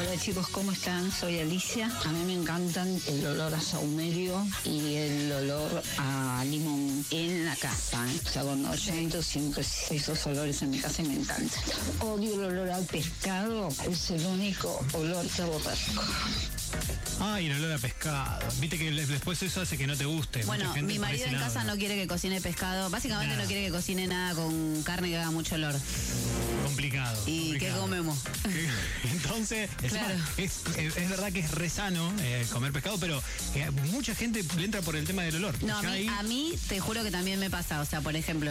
Hola chicos, ¿cómo están? Soy Alicia. A mí me encantan el olor a saumerio y el olor a limón en la casa. O sea, cuando yo siempre esos olores en mi casa y me encantan. Odio el olor al pescado, es el único olor que aborrezco. Ay, el olor a pescado. Viste que después eso hace que no te guste. Bueno, mi marido en casa no quiere que cocine pescado. Básicamente no quiere que cocine nada con carne que haga mucho olor. Complicado. ¿Y complicado. qué comemos? Entonces, Claro. es verdad que es re sano comer pescado, pero mucha gente le entra por el tema del olor. No, a mí te juro que también me pasa. O sea, por ejemplo,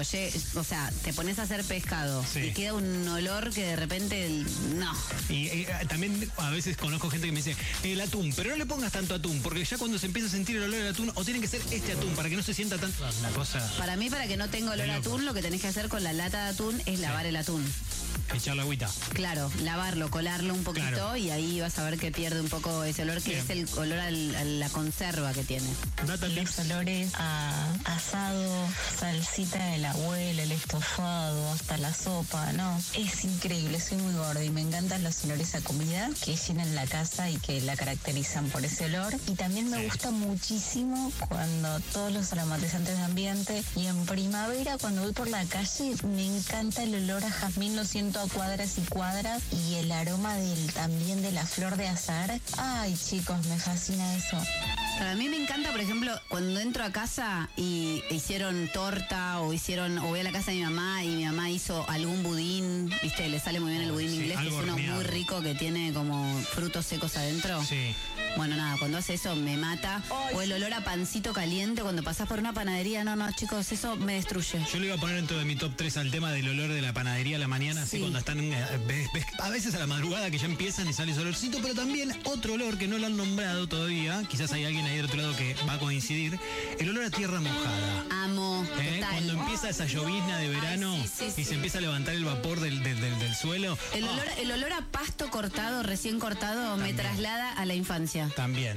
te pones a hacer pescado y queda un olor que de repente no. Y también a veces conozco gente que me dice, el atún, pero no le pongas tanto atún, porque ya cuando se empieza a sentir el olor del atún, o tiene que ser este atún, para que no se sienta tanto. Una cosa. Para mí, para que no tenga olor a atún, lo que tenés que hacer con la lata de atún es lavar el atún. Echarle agüita. Claro, lavarlo, colarlo un poquito y ahí vas a ver que pierde un poco ese olor, que es el olor a la conserva que tiene. Los olores a asado, salsita de la abuela, el estofado, hasta la sopa, ¿no? Es increíble, soy muy gorda y me encantan los olores a comida que llenan la casa y que la caracterizan por ese olor. Y también me gusta muchísimo cuando todos los aromatizantes de ambiente, y en primavera cuando voy por la calle me encanta el olor a jazmín, lo siento a cuadras y cuadras, y el aroma también de la flor de azahar. Ay chicos, me fascina eso. Para mí me encanta, por ejemplo, cuando entro a casa y hicieron torta o voy a la casa de mi mamá y mi mamá hizo algún budín, viste, le sale muy bien el budín inglés, que es uno muy rico que tiene como frutos secos adentro. Sí. Bueno, nada, cuando hace eso me mata. O el olor a pancito caliente cuando pasás por una panadería. No, chicos, eso me destruye. Yo le iba a poner dentro de mi top 3 al tema del olor de la panadería a la mañana, así cuando están, ves, a veces a la madrugada que ya empiezan y sale ese olorcito, pero también otro olor que no lo han nombrado todavía, quizás hay alguien ahí del otro lado que va a coincidir, el olor a tierra mojada. Amo, total. Cuando empieza esa llovizna de verano y se empieza a levantar el vapor del suelo. El olor a pasto cortado, recién cortado, también me traslada a la infancia. También.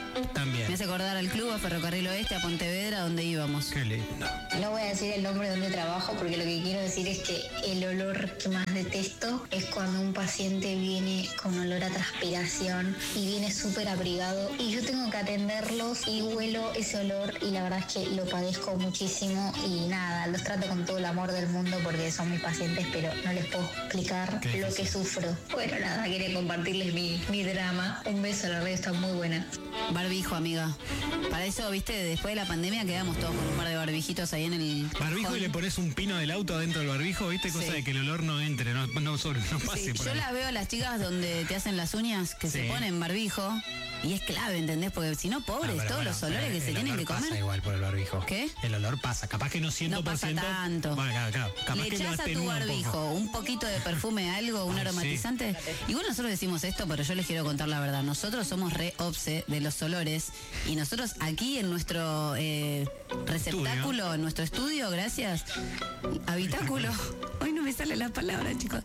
Me hace acordar al club, a Ferrocarril Oeste, a Pontevedra, donde íbamos. Qué lindo. No voy a decir el nombre donde trabajo porque lo que quiero decir es que el olor que más detesto es cuando un paciente viene con olor a transpiración y viene súper abrigado y yo tengo que atenderlos y huelo ese olor y la verdad es que lo padezco muchísimo y nada, los trato con todo el amor del mundo porque son mis pacientes, pero no les puedo explicar lo que sufro. Bueno, nada, quería compartirles mi drama. Un beso, la radio está muy buena. Barbijo, amiga. Para eso, viste, después de la pandemia quedamos todos con un par de barbijitos ahí en el... Barbijo y le pones un pino del auto adentro del barbijo, viste, cosa de que el olor no entre, no pase por yo ahí. las veo a las chicas donde te hacen las uñas que se ponen barbijo y es clave, ¿entendés? Porque si no, pobres, todos los olores que se tienen que comer. Pasa igual por el barbijo. ¿Qué? El olor pasa, capaz que no 100%. No pasa tanto. Bueno, claro. Capaz le que echás a tu barbijo un poquito de perfume, algo, un aromatizante. Igual nosotros decimos esto, pero yo les quiero contar la verdad. Nosotros somos re obse de los olores y nosotros aquí en nuestro receptáculo, en nuestro estudio, gracias, habitáculo. Hoy no me sale la palabra, chicos.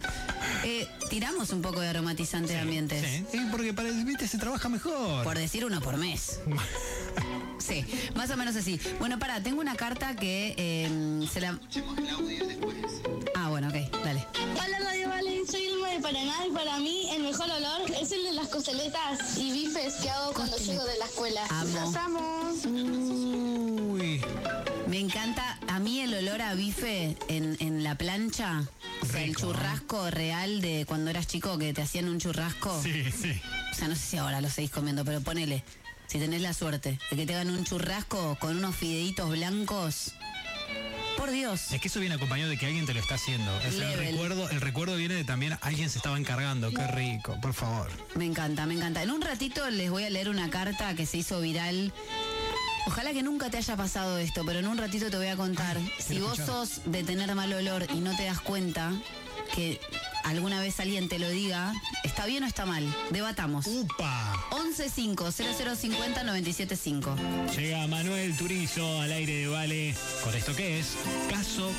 Tiramos un poco de aromatizante de ambientes. Sí, porque para el viste se trabaja mejor. Por decir uno por mes. Sí, más o menos así. Bueno, tengo una carta que se la... Ah, bueno, ok, dale. Hola Radio Vale, soy Ilma de Paraná y para mí el mejor olor es el de las costeletas y bifes que hago cuando llego de la escuela. ¡Los amo! Uy. Me encanta, a mí el olor a bife en la plancha. O sea, el churrasco real de cuando eras chico que te hacían un churrasco. Sí. O sea, no sé si ahora lo seguís comiendo, pero ponele, si tenés la suerte de que te hagan un churrasco con unos fideitos blancos. Por Dios. Es que eso viene acompañado de que alguien te lo está haciendo. El recuerdo viene de también alguien se estaba encargando. Qué rico, por favor. Me encanta. En un ratito les voy a leer una carta que se hizo viral. Ojalá que nunca te haya pasado esto, pero en un ratito te voy a contar. Si vos sos de tener mal olor y no te das cuenta que alguna vez alguien te lo diga, ¿está bien o está mal? Debatamos. ¡Upa! 11-5-0050-975. Llega Manuel Turizo al aire de Vale. ¿Con esto qué es? Caso